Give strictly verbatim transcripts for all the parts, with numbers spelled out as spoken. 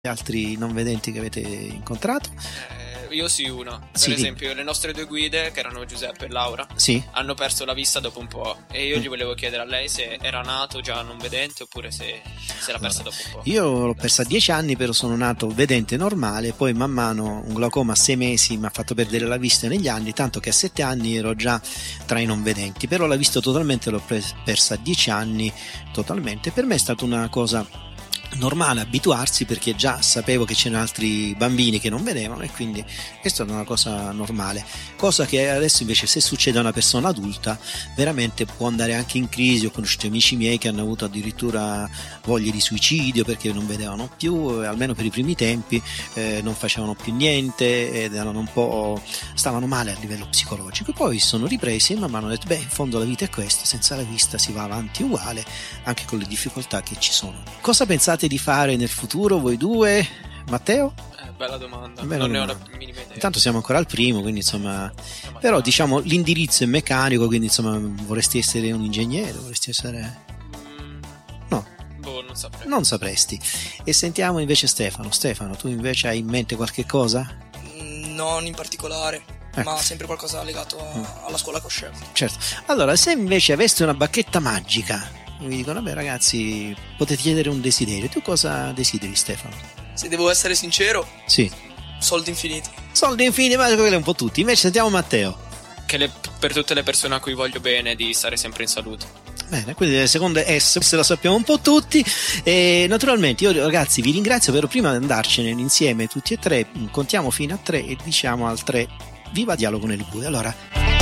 altri non vedenti che avete incontrato? Eh, io sì, uno. Per Sì, esempio, le nostre due guide, che erano Giuseppe e Laura, sì, hanno perso la vista dopo un po'. E io Mm. gli volevo chiedere a lei se era nato già non vedente oppure se, se l'ha persa dopo un po'. io l'ho persa a dieci anni, però sono nato vedente normale, poi man mano un glaucoma a sei mesi mi ha fatto perdere la vista negli anni, tanto che a sette anni ero già tra i non vedenti, però la vista totalmente l'ho pres- persa a dieci anni totalmente. Per me è stata una cosa normale abituarsi, perché già sapevo che c'erano altri bambini che non vedevano, e quindi è stata una cosa normale, cosa che adesso invece, se succede a una persona adulta, veramente può andare anche in crisi. Ho conosciuto amici miei che hanno avuto addirittura voglie di suicidio perché non vedevano più, eh, almeno per i primi tempi, eh, non facevano più niente ed erano un po', stavano male a livello psicologico. Poi si sono ripresi e man mano hanno detto: beh, in fondo la vita è questa, senza la vista si va avanti uguale, anche con le difficoltà che ci sono. Cosa pensate di fare nel futuro voi due? Matteo? Eh, bella domanda. Bella non domanda. ne ho la minima idea. Intanto siamo ancora al primo, quindi insomma, No, ma- però diciamo l'indirizzo è meccanico, quindi insomma vorresti essere un ingegnere, vorresti essere... Mm, No, boh, non saprei. non sapresti. E sentiamo invece Stefano. Stefano, tu invece hai in mente qualche cosa? Mm, Non in particolare, Eh. ma sempre qualcosa legato a- Mm. alla scuola che ho scelto. Certo. Allora, se invece aveste una bacchetta magica, mi dicono: vabbè ragazzi, potete chiedere un desiderio, tu cosa desideri, Stefano? Se devo essere sincero, Sì. soldi infiniti. Soldi infiniti, ma quelli un po' tutti. Invece sentiamo Matteo. Che le- per tutte le persone a cui voglio bene, di stare sempre in salute. Bene, quindi le seconde S se la sappiamo un po' tutti. E naturalmente io, ragazzi, vi ringrazio, però prima di andarcene insieme tutti e tre, contiamo fino a tre e diciamo al tre: viva Dialogo nel Buio. Allora,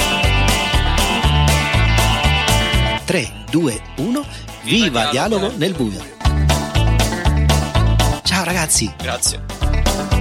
tre, due, uno, viva Dialogo nel Buio. Ciao ragazzi. Grazie.